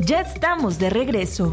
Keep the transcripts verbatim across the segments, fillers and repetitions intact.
Ya estamos de regreso.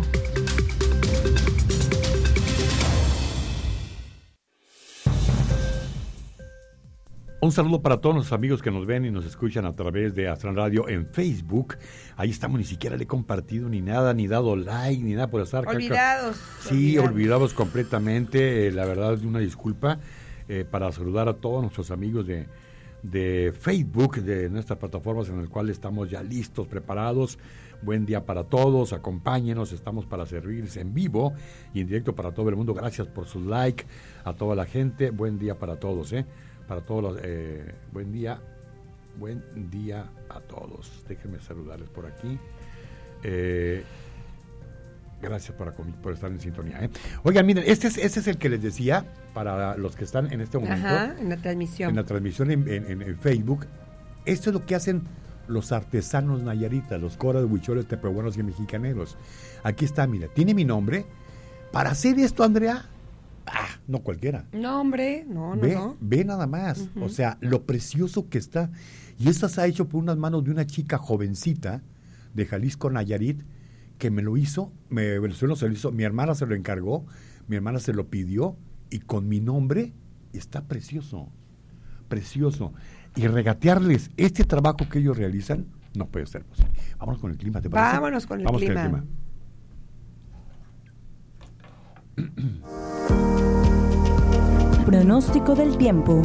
Un saludo para todos los amigos que nos ven y nos escuchan a través de Astral Radio en Facebook. Ahí estamos, ni siquiera le he compartido ni nada, ni dado like, ni nada por estar. Olvidados. Sí, olvidados, olvidados completamente. Eh, la verdad, una disculpa eh, para saludar a todos nuestros amigos de, de Facebook, de nuestras plataformas en las cuales estamos ya listos, preparados. Buen día para todos, acompáñenos, estamos para servirles en vivo y en directo para todo el mundo. Gracias por sus like a toda la gente. Buen día para todos, ¿eh? Para todos los, eh, buen día, buen día a todos. Déjenme saludarles por aquí. Eh, gracias por, por estar en sintonía. ¿eh? Oigan, miren, este es, este es el que les decía para los que están en este momento. Ajá, en la transmisión. En la transmisión en, en, en Facebook. Esto es lo que hacen los artesanos nayaritas, los coras, huicholes, tepehuanos y mexicaneros. Aquí está, mira, tiene mi nombre. Para hacer esto, Andrea, ah, no cualquiera. No, hombre, no, no, ve, no. Ve nada más, uh-huh. O sea, lo precioso que está. Y esto se ha hecho por unas manos de una chica jovencita de Jalisco, Nayarit, que me lo hizo, me, se lo hizo, mi hermana se lo encargó, mi hermana se lo pidió, y con mi nombre está precioso, precioso. Y regatearles este trabajo que ellos realizan, no puede ser posible. Vámonos con el clima, ¿te parece? Vámonos con el Vamos clima. Con el clima. Pronóstico del tiempo.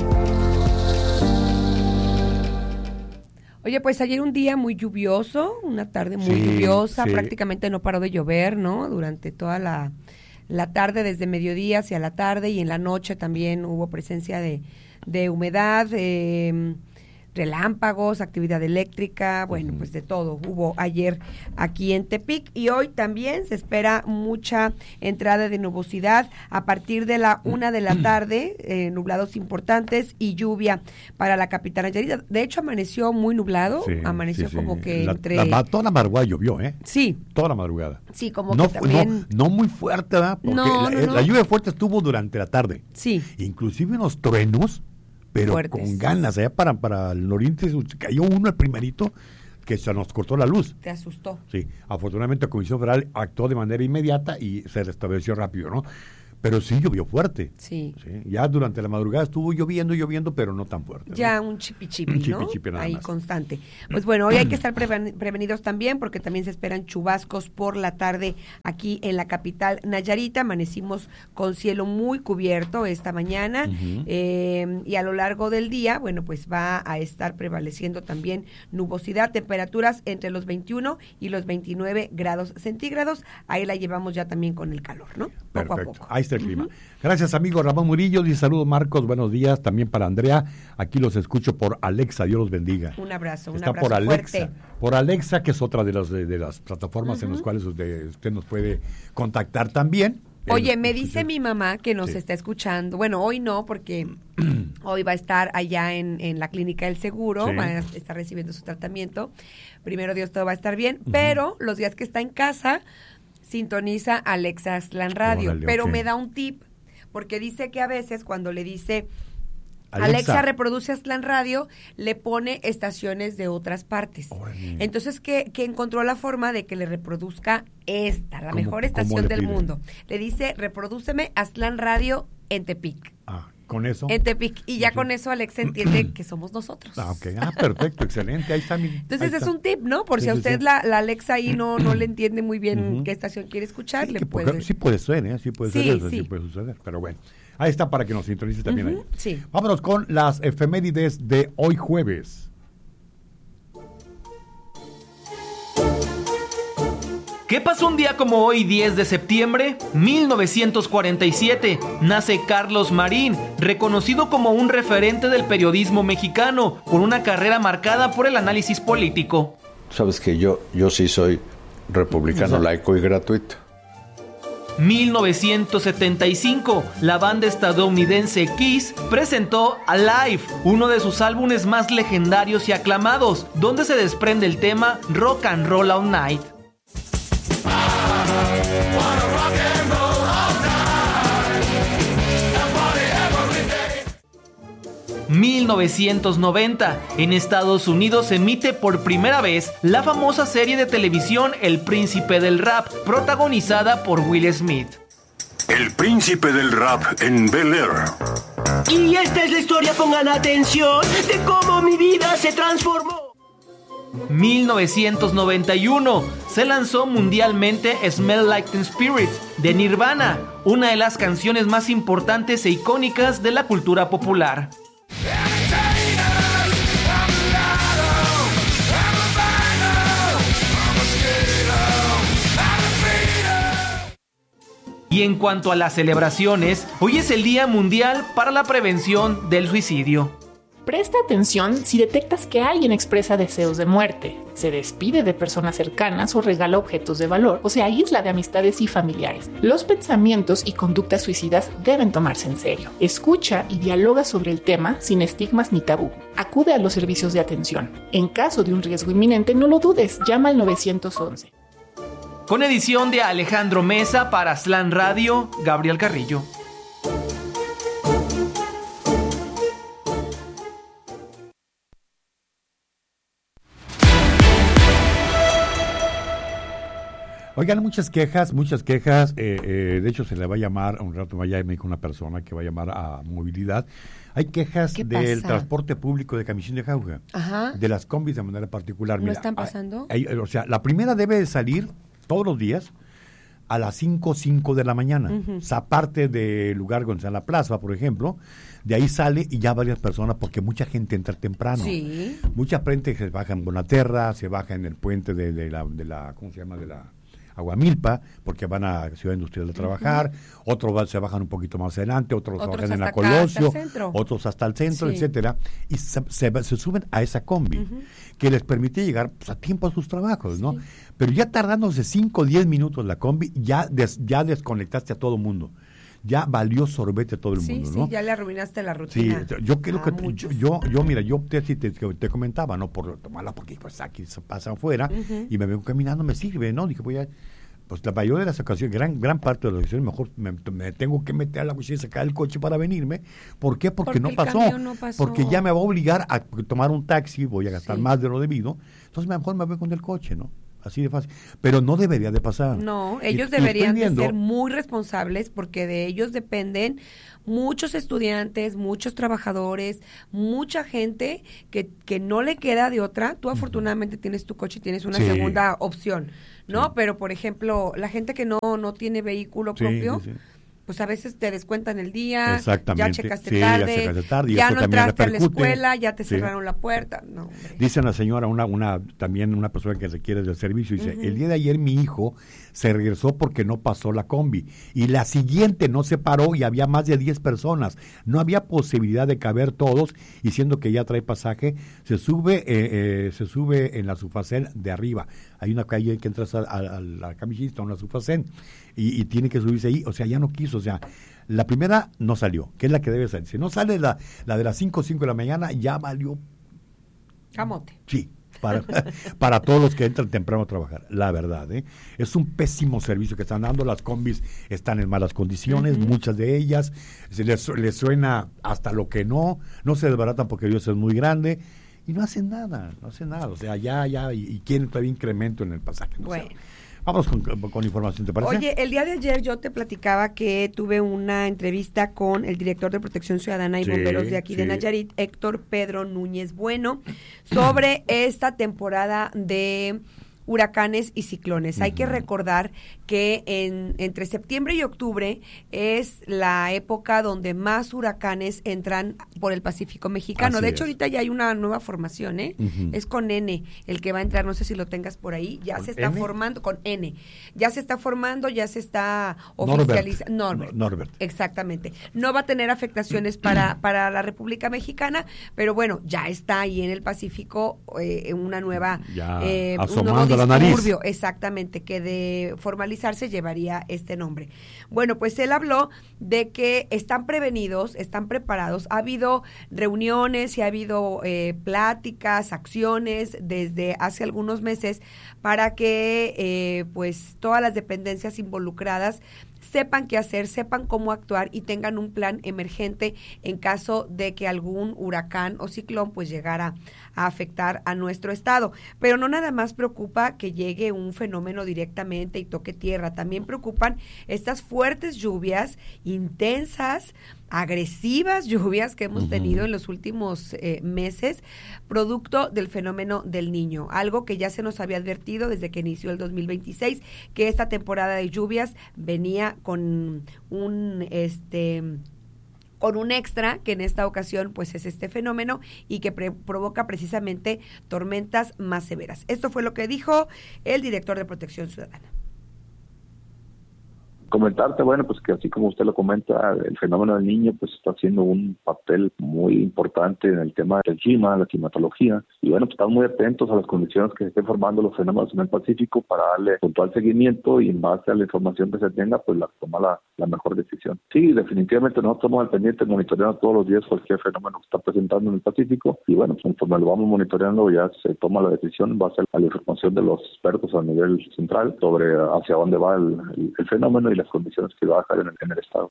Oye, pues ayer un día muy lluvioso, una tarde muy sí, lluviosa, sí. prácticamente no paró de llover, ¿no? Durante toda la, la tarde, desde mediodía hacia la tarde, y en la noche también hubo presencia de, de humedad, eh, relámpagos, actividad eléctrica, bueno, pues de todo hubo ayer aquí en Tepic, y hoy también se espera mucha entrada de nubosidad a partir de la una de la tarde, eh, nublados importantes y lluvia para la capital Nayarita. De hecho, amaneció muy nublado, sí, amaneció sí, como sí. que la, entre... La, toda la madrugada llovió, ¿eh? Sí. Toda la madrugada. Sí, como no, que también... No, no muy fuerte, ¿verdad? Porque no, la, no, no. la lluvia fuerte estuvo durante la tarde. Sí. Inclusive unos truenos, pero fuertes. Con ganas, allá para, para el oriente cayó uno, el primerito, que se nos cortó la luz. Te asustó. Sí, afortunadamente la Comisión Federal actuó de manera inmediata y se restableció rápido, ¿no? Pero sí llovió fuerte. Sí. sí. Ya durante la madrugada estuvo lloviendo, lloviendo, pero no tan fuerte. Ya ¿no? un chipi chipi, un chipi, ¿no? chipi nada Ahí más. Constante. Pues bueno, hoy hay que estar preven- prevenidos también, porque también se esperan chubascos por la tarde aquí en la capital Nayarita. Amanecimos con cielo muy cubierto esta mañana, uh-huh. eh, y a lo largo del día, bueno, pues va a estar prevaleciendo también nubosidad, temperaturas entre los veintiuno y los veintinueve grados centígrados. Ahí la llevamos ya también con el calor, ¿no? Poco Perfecto. a poco. Ahí está el clima. Uh-huh. Gracias, amigo Ramón Murillo. Dice saludos, Marcos. Buenos días. También para Andrea. Aquí los escucho por Alexa. Dios los bendiga. Un abrazo, un Está abrazo por Alexa. fuerte. Por Alexa, que es otra de las de, de las plataformas uh-huh. en las cuales usted, usted nos puede contactar también. Oye, el, me dice el, mi mamá que nos sí. está escuchando. Bueno, hoy no, porque hoy va a estar allá en, en la clínica del seguro, sí. va a estar recibiendo su tratamiento. Primero Dios, todo va a estar bien, uh-huh. pero los días que está en casa sintoniza Alexa Aztlán Radio. Órale, pero okay. me da un tip, porque dice que a veces cuando le dice Alexa, Alexa reproduce Aztlán Radio, le pone estaciones de otras partes. Órale. Entonces que, que encontró la forma de que le reproduzca esta, la mejor estación del pide? mundo. Le dice, reprodúceme Aztlán Radio en Tepic. Ah, con eso. En Tepic. Y ya okay. con eso Alexa entiende que somos nosotros. Ah, ok. Ah, perfecto, excelente. Ahí está mi... Entonces ahí es está. un tip, ¿no? Por sí, si a usted sí. la, la Alexa ahí no, no le entiende muy bien uh-huh. qué estación quiere escuchar, sí, le puede... puede... Sí puede ser, ¿eh? Sí puede sí, ser eso, sí. sí puede suceder. Pero bueno, ahí está para que nos sintonice también uh-huh. ahí. Sí. Vámonos con las efemérides de hoy jueves. ¿Qué pasó un día como hoy, diez de septiembre? mil novecientos cuarenta y siete. Nace Carlos Marín, reconocido como un referente del periodismo mexicano, con una carrera marcada por el análisis político. Sabes que yo, yo sí soy republicano, ¿sí? laico y gratuito. mil novecientos setenta y cinco. La banda estadounidense Kiss presentó Alive, uno de sus álbumes más legendarios y aclamados, donde se desprende el tema Rock and Roll All Night. mil novecientos noventa. En Estados Unidos se emite por primera vez la famosa serie de televisión El Príncipe del Rap, protagonizada por Will Smith. El Príncipe del Rap en Bel Air. Y esta es la historia, pongan atención, de cómo mi vida se transformó. mil novecientos noventa y uno se lanzó mundialmente Smell Like Teen Spirit de Nirvana, una de las canciones más importantes e icónicas de la cultura popular. Y en cuanto a las celebraciones, hoy es el Día Mundial para la Prevención del Suicidio. Presta atención si detectas que alguien expresa deseos de muerte, se despide de personas cercanas o regala objetos de valor, o se aísla de amistades y familiares. Los pensamientos y conductas suicidas deben tomarse en serio. Escucha y dialoga sobre el tema sin estigmas ni tabú. Acude a los servicios de atención. En caso de un riesgo inminente, no lo dudes, llama al nueve once. Con edición de Alejandro Mesa para Slam Radio, Gabriel Carrillo. Oigan, muchas quejas, muchas quejas. Eh, eh, de hecho, se le va a llamar, a un rato vaya me dijo una persona que va a llamar a movilidad. Hay quejas del transporte público de Camisín de Jauja, Ajá. de las combis de manera particular. ¿No Mira, están pasando? Hay, hay, o sea, la primera debe de salir todos los días a las cinco, cinco de la mañana. Uh-huh. O sea, aparte del lugar donde está la plaza, por ejemplo, de ahí sale y ya varias personas, porque mucha gente entra temprano. Sí. Mucha gente se baja en Bonaterra, se baja en el puente de, de, la, de la, ¿cómo se llama? De la Aguamilpa, porque van a Ciudad Industrial a trabajar, uh-huh. otros se bajan un poquito más adelante, otros, otros bajan en la Colosio, otros hasta el centro, sí. etcétera, y se, se, se suben a esa combi, uh-huh. que les permite llegar pues, a tiempo a sus trabajos, sí. ¿no? Pero ya tardándose cinco o diez minutos la combi, ya, des, ya desconectaste a todo el mundo. Ya valió sorbete a todo el sí, mundo, sí, ¿no? Sí, ya le arruinaste la rutina. Sí, yo creo que yo, yo, yo, mira, yo te, te, te comentaba, ¿no? Por tomarla, porque pues aquí se pasa afuera, uh-huh. y me vengo caminando, me sirve, ¿no? Dije, voy a, pues la mayoría de las ocasiones, gran, gran parte de las ocasiones, mejor me, me tengo que meter a la mochila y sacar el coche para venirme. ¿Por qué? Porque, porque no, pasó, no pasó. Porque ya me va a obligar a tomar un taxi, voy a gastar sí. más de lo debido. Entonces mejor me voy con el coche, ¿no? Así de fácil. Pero no debería de pasar. No, ellos y, deberían de ser muy responsables porque de ellos dependen muchos estudiantes, muchos trabajadores, mucha gente que, que no le queda de otra. Tú afortunadamente tienes tu coche y tienes una sí. segunda opción, ¿no? Sí. Pero, por ejemplo, la gente que no, no tiene vehículo sí, propio... Sí, sí. Pues a veces te descuentan el día, ya checaste sí, tarde, ya, checaste tarde, ya no entraste a la escuela, ya te cerraron sí. la puerta. No, dice la señora, una, una también una persona que requiere del servicio, dice, uh-huh. el día de ayer mi hijo se regresó porque no pasó la combi y la siguiente no se paró y había más de diez personas. No había posibilidad de caber todos y siendo que ya trae pasaje, se sube eh, eh, se sube en la Sufacén de arriba. Hay una calle que entras a, a, a la Camisista, una Sufacén. Y, y tiene que subirse ahí, o sea, ya no quiso, o sea, la primera no salió, que es la que debe salir. Si no sale la, la de las cinco, cinco de la mañana, ya valió... Camote. Sí, para, para todos los que entran temprano a trabajar, la verdad, ¿eh? Es un pésimo servicio que están dando, las combis están en malas condiciones, uh-huh. muchas de ellas, se les, les suena hasta lo que no, no se desbaratan porque Dios es muy grande, y no hacen nada, no hacen nada, o sea, ya, ya, y, y quieren todavía incremento en el pasaje, no bueno. sé. Vamos con, con información, ¿te parece? Oye, el día de ayer yo te platicaba que tuve una entrevista con el director de Protección Ciudadana y sí, Bomberos de aquí sí. de Nayarit, Héctor Pedro Núñez Bueno, sobre esta temporada de huracanes y ciclones. Uh-huh. Hay que recordar que en, entre septiembre y octubre es la época donde más huracanes entran por el Pacífico mexicano. Así de hecho, es. Ahorita ya hay una nueva formación, ¿eh? Uh-huh. Es con N el que va a entrar, no sé si lo tengas por ahí, ya se está N? formando, con N, ya se está formando, ya se está oficializando. Norbert. Norbert. Exactamente. No va a tener afectaciones para, para la República Mexicana, pero bueno, ya está ahí en el Pacífico eh, una nueva... Ya eh, asomando la nariz. Exactamente, que de formalizarse llevaría este nombre. Bueno, pues él habló de que están prevenidos, están preparados. Ha habido reuniones y ha habido eh, pláticas, acciones desde hace algunos meses para que eh, pues todas las dependencias involucradas sepan qué hacer, sepan cómo actuar y tengan un plan emergente en caso de que algún huracán o ciclón pues llegara a afectar a nuestro estado. Pero no nada más preocupa que llegue un fenómeno directamente y toque tierra, también preocupan estas fuertes lluvias intensas, agresivas lluvias que hemos uh-huh. tenido en los últimos eh, meses, producto del fenómeno del Niño, algo que ya se nos había advertido desde que inició el dos mil veintiséis, que esta temporada de lluvias venía con un este con un extra, que en esta ocasión pues es este fenómeno y que pre- provoca precisamente tormentas más severas. Esto fue lo que dijo el director de Protección Ciudadana. Comentarte, bueno, pues que así como usted lo comenta, el fenómeno del Niño pues está haciendo un papel muy importante en el tema del clima, la climatología, y bueno, pues estamos muy atentos a las condiciones que se estén formando los fenómenos en el Pacífico para darle puntual seguimiento y en base a la información que se tenga, pues la tomar la, la mejor decisión. Sí, definitivamente nosotros estamos al pendiente monitoreando todos los días cualquier fenómeno que está presentando en el Pacífico y bueno, pues conforme lo vamos monitoreando ya se toma la decisión en base a la información de los expertos a nivel central sobre hacia dónde va el, el, el fenómeno y las condiciones que va a dejar en el, en el estado.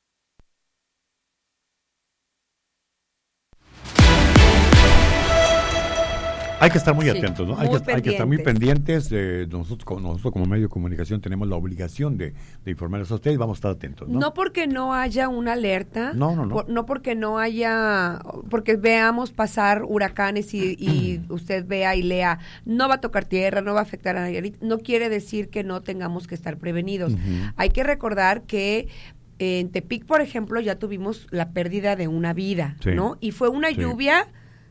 Hay que estar muy sí, atentos, ¿no? Hay que, hay que estar muy pendientes. Eh, nosotros, nosotros como medio de comunicación tenemos la obligación de, de informarles a ustedes. Vamos a estar atentos, ¿no? No porque no haya una alerta. No, no, no. Por, no porque no haya, porque veamos pasar huracanes y, y usted vea y lea, no va a tocar tierra, no va a afectar a Nayarit. No quiere decir que no tengamos que estar prevenidos. Uh-huh. Hay que recordar que en Tepic, por ejemplo, ya tuvimos la pérdida de una vida, sí. ¿no? Y fue una sí. lluvia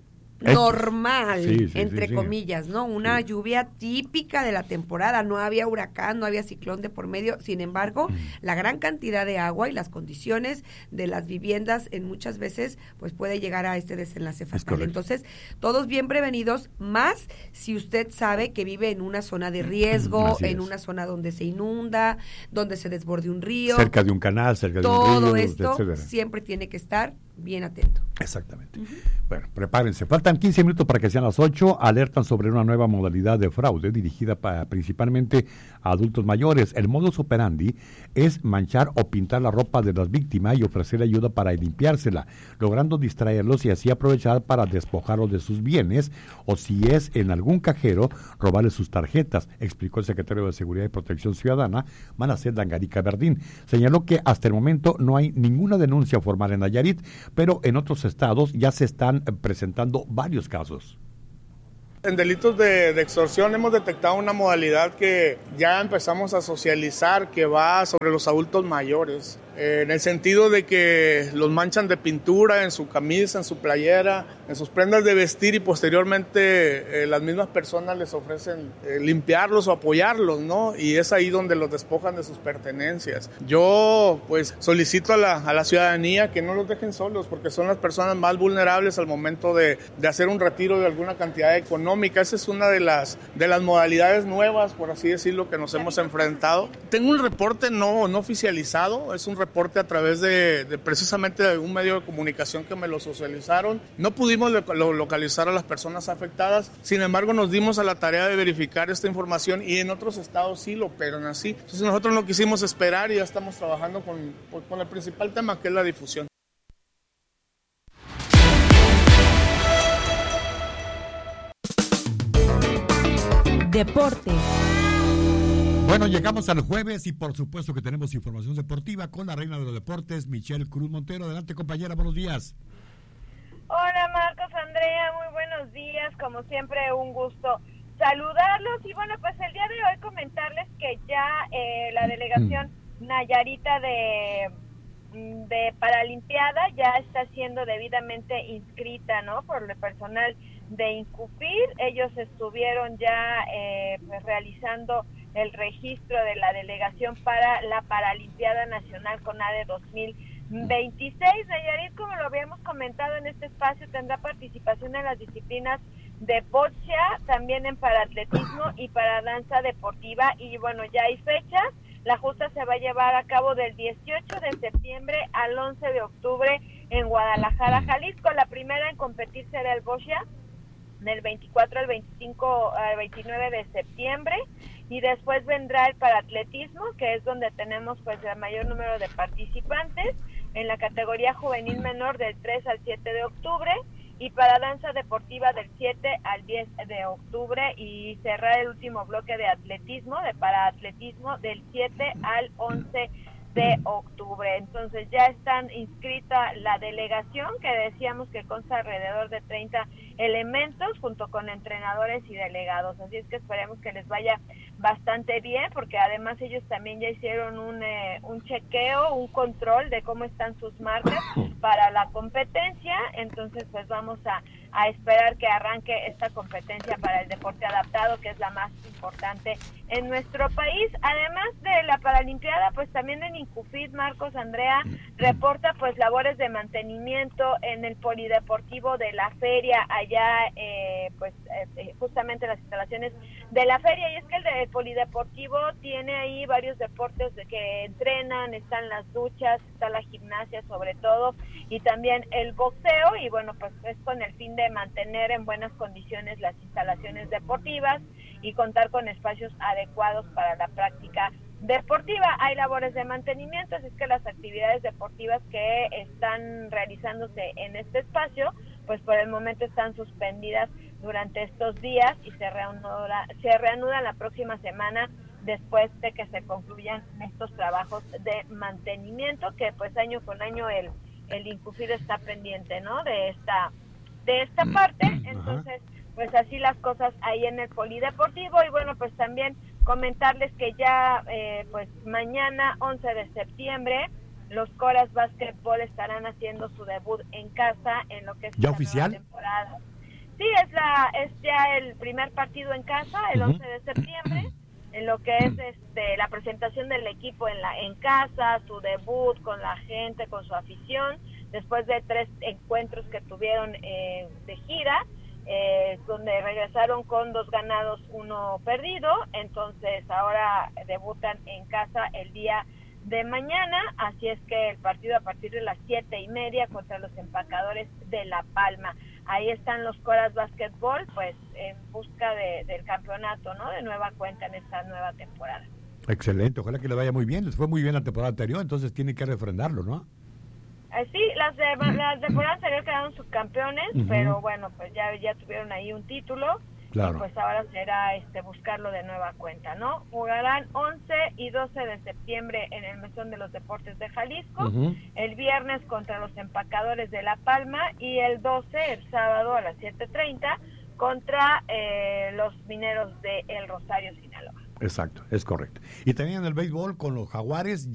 normal, sí, sí, entre sí, sí. comillas, ¿no? Una sí. lluvia típica de la temporada, no había huracán, no había ciclón de por medio, sin embargo, mm. la gran cantidad de agua y las condiciones de las viviendas en muchas veces, pues puede llegar a este desenlace fatal. Entonces, todos bien prevenidos, más si usted sabe que vive en una zona de riesgo, Así en es. una zona donde se inunda, donde se desborde un río. Cerca de un canal, cerca todo de un río. Todo esto etcétera. Siempre tiene que estar bien atento. Exactamente. Uh-huh. Bueno, prepárense. Faltan quince minutos para que sean las ocho. Alertan sobre una nueva modalidad de fraude dirigida para, principalmente a adultos mayores. El modus operandi es manchar o pintar la ropa de las víctimas y ofrecer ayuda para limpiársela, logrando distraerlos y así aprovechar para despojarlos de sus bienes o si es en algún cajero, robarles sus tarjetas, explicó el secretario de Seguridad y Protección Ciudadana, Manasés Dangarica Verdín. Señaló que hasta el momento no hay ninguna denuncia formal en Nayarit, pero en otros estados ya se están presentando varios casos. En delitos de, de extorsión hemos detectado una modalidad que ya empezamos a socializar, que va sobre los adultos mayores, eh, en el sentido de que los manchan de pintura en su camisa, en su playera, en sus prendas de vestir y posteriormente eh, las mismas personas les ofrecen eh, limpiarlos o apoyarlos, ¿no? Y es ahí donde los despojan de sus pertenencias. Yo pues solicito a la, a la ciudadanía que no los dejen solos porque son las personas más vulnerables al momento de, de hacer un retiro de alguna cantidad económica. Esa es una de las, de las modalidades nuevas, por así decirlo, que nos hemos enfrentado. Tengo un reporte no, no oficializado, es un reporte a través de, de precisamente de un medio de comunicación que me lo socializaron. No pudimos lo, lo, localizar a las personas afectadas, sin embargo nos dimos a la tarea de verificar esta información y en otros estados sí lo operan así. Entonces nosotros no quisimos esperar y ya estamos trabajando con, con el principal tema, que es la difusión. Deportes. Bueno, llegamos al jueves y por supuesto que tenemos información deportiva con la reina de los deportes, Michelle Cruz Montero. Adelante, compañera, buenos días. Hola, Marcos, Andrea, muy buenos días. Como siempre, un gusto saludarlos. Y bueno, pues el día de hoy comentarles que ya eh, la delegación Nayarita de, de Paralimpiada ya está siendo debidamente inscrita, ¿no? Por el personal de Incupir. Ellos estuvieron ya eh, pues, realizando el registro de la delegación para la Paralimpiada Nacional CONADE dos mil veintiséis. Nayarit, como lo habíamos comentado en este espacio, tendrá participación en las disciplinas de boxea, también en paraatletismo y para danza deportiva. Y bueno, ya hay fechas. La justa se va a llevar a cabo del dieciocho de septiembre al once de octubre en Guadalajara, Jalisco. La primera en competir será el boxea, del veinticuatro al veinticinco al veintinueve de septiembre, y después vendrá el paratletismo, que es donde tenemos pues el mayor número de participantes, en la categoría juvenil menor del tres al siete de octubre, y para danza deportiva del siete al diez de octubre, y cerrar el último bloque de atletismo, de paraatletismo, del siete al once de octubre. Entonces ya están inscrita la delegación, que decíamos que consta alrededor de treinta elementos, junto con entrenadores y delegados, así es que esperemos que les vaya bastante bien, porque además ellos también ya hicieron un, eh, un chequeo, un control de cómo están sus marcas para la competencia. Entonces pues vamos a, a esperar que arranque esta competencia para el deporte adaptado, que es la más importante en nuestro país. Además de la Paralimpiada, pues también en Incufit, Marcos, Andrea, reporta pues labores de mantenimiento en el polideportivo de la feria, allá eh, pues eh, justamente las instalaciones de la feria. Y es que el, el polideportivo tiene ahí varios deportes de que entrenan, están las duchas, está la gimnasia sobre todo, y también el boxeo, y bueno, pues es con el fin de mantener en buenas condiciones las instalaciones deportivas y contar con espacios adecuados para la práctica deportiva. Hay labores de mantenimiento, así es que las actividades deportivas que están realizándose en este espacio, pues por el momento están suspendidas durante estos días y se reanuda, se reanuda la próxima semana después de que se concluyan estos trabajos de mantenimiento, que pues año con año el, el Incufid está pendiente, ¿no?, de esta, de esta parte. Entonces, pues así las cosas ahí en el polideportivo. Y bueno, pues también comentarles que ya eh, pues mañana once de septiembre los Coras Básquetbol estarán haciendo su debut en casa en lo que es ¿Ya esta oficial? nueva temporada. Sí, es la es ya el primer partido en casa, el once de septiembre, en lo que es este la presentación del equipo en la en casa, su debut con la gente, con su afición, después de tres encuentros que tuvieron eh, de gira. Eh, donde regresaron con dos ganados, uno perdido. Entonces ahora debutan en casa el día de mañana, así es que el partido a partir de las siete y media contra los Empacadores de La Palma. Ahí están los Coras Básquetbol, pues en busca de, del campeonato, ¿no?, de nueva cuenta en esta nueva temporada. Excelente, ojalá que le vaya muy bien. Les fue muy bien la temporada anterior, entonces tienen que refrendarlo, ¿no? Eh, sí, las de las temporadas anteriores quedaron subcampeones, uh-huh. pero bueno, pues ya ya tuvieron ahí un título. Claro. Y pues ahora será este buscarlo de nueva cuenta, ¿no? Jugarán once y doce de septiembre en el Mesón de los Deportes de Jalisco, uh-huh. el viernes contra los Empacadores de La Palma, y el doce, el sábado a las siete treinta, contra eh, los Mineros de El Rosario, Sinaloa. Exacto, es correcto. Y también en el béisbol con los Jaguares.